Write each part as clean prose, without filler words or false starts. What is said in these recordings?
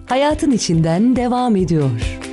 hayatın içinden devam ediyor.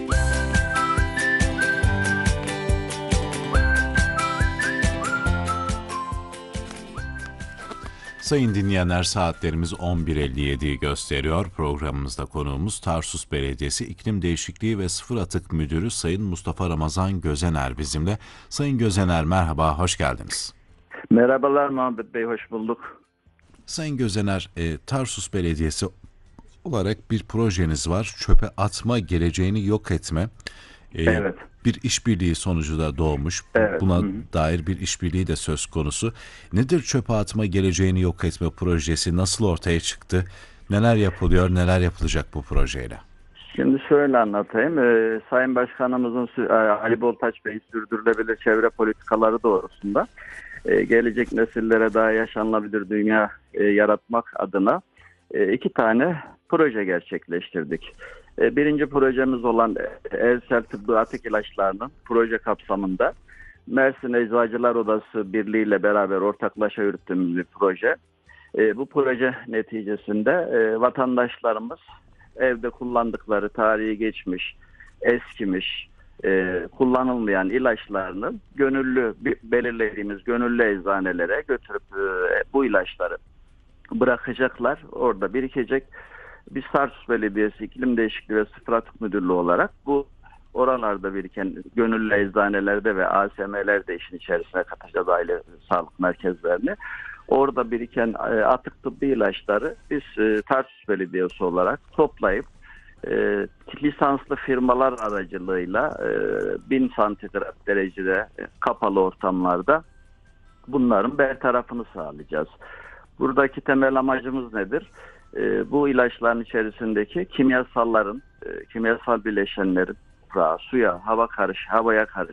Sayın dinleyenler, saatlerimiz 11.57'yi gösteriyor. Programımızda konuğumuz Tarsus Belediyesi İklim Değişikliği ve Sıfır Atık Müdürü Sayın Mustafa Ramazan Gözener bizimle. Sayın Gözener, merhaba, hoş geldiniz. Merhabalar Muhammed Bey, hoş bulduk. Sayın Gözener, Tarsus Belediyesi olarak bir projeniz var. Çöpe atma, geleceğini yok etme. Evet. Bir işbirliği sonucu da doğmuş. Evet. Buna dair bir işbirliği de söz konusu. Nedir çöpe atma, geleceğini yok etme projesi? Nasıl ortaya çıktı? Neler yapılıyor, neler yapılacak bu projeyle? Şimdi şöyle anlatayım. Sayın Başkanımızın Ali Boltaç Bey'in sürdürülebilir çevre politikaları doğrusunda gelecek nesillere daha yaşanılabilir dünya yaratmak adına 2 tane proje gerçekleştirdik. Birinci projemiz olan Ersel Tıbbi Atık İlaçlarının proje kapsamında Mersin Eczacılar Odası Birliği ile beraber ortaklaşa yürüttüğümüz bir proje. Bu proje neticesinde vatandaşlarımız evde kullandıkları tarihi geçmiş, eskimiş, kullanılmayan ilaçlarını belirlediğimiz gönüllü eczanelere götürüp bu ilaçları bırakacaklar. Orada birikecek. Biz Tarsus Belediyesi İklim Değişikliği ve Sıfır Atık Müdürlüğü olarak bu oralarda biriken gönüllü eczanelerde ve ASM'lerde işin içerisine katacağız, aile sağlık merkezlerini. Orada biriken atık tıbbi ilaçları biz Tarsus Belediyesi olarak toplayıp lisanslı firmalar aracılığıyla 1000 santigrat derecede kapalı ortamlarda bunların bertarafını sağlayacağız. Buradaki temel amacımız nedir? Bu ilaçların içerisindeki kimyasal bileşenlerin toprağa, suya, havaya karışan